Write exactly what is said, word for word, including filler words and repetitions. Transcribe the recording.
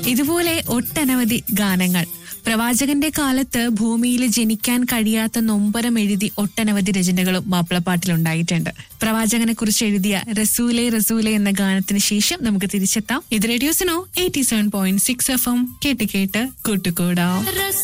ഇതുപോലെ ഒട്ടനവധി ഗാനങ്ങൾ പ്രവാചകന്റെ കാലത്ത് ഭൂമിയിൽ ജനിക്കാൻ കഴിയാത്ത നൊമ്പരം എഴുതി ഒട്ടനവധി രചനകളും മാപ്പിളപ്പാട്ടിലുണ്ടായിട്ടുണ്ട്. പ്രവാചകനെ കുറിച്ച് എഴുതിയ റസൂലെ റസൂലെ എന്ന ഗാനത്തിന് ശേഷം നമുക്ക് തിരിച്ചെത്താം. ഇത് റേഡിയോസിനോ eighty seven point six F M കേട്ട് കേട്ട് കൂട്ടുകൂടാം.